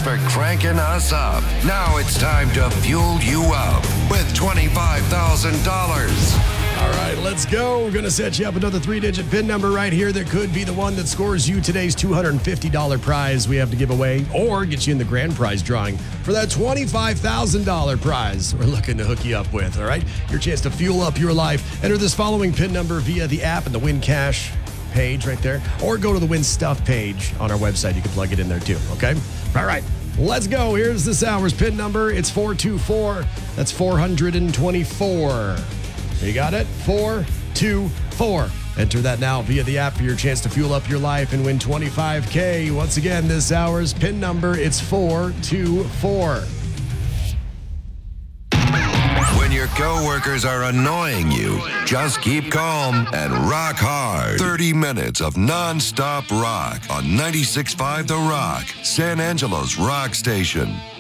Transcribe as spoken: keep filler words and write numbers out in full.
for cranking us up. Now it's time to fuel you up with twenty-five thousand dollars. All right, let's go. We're going to set you up another three-digit PIN number right here that could be the one that scores you today's two hundred fifty dollars prize we have to give away, or get you in the grand prize drawing for that twenty-five thousand dollars prize we're looking to hook you up with, all right? Your chance to fuel up your life. Enter this following PIN number via the app and the Win Cash page right there, or go to the Win Stuff page on our website. You can plug it in there too, okay? All right, let's go. Here's this hour's PIN number. It's four two four. That's four hundred twenty-four. You got it? four two four. Enter that now via the app for your chance to fuel up your life and win twenty-five K. Once again, this hour's PIN number, it's four two four. When your coworkers are annoying you, just keep calm and rock hard. thirty minutes of non-stop rock on ninety-six point five The Rock, San Angelo's rock station.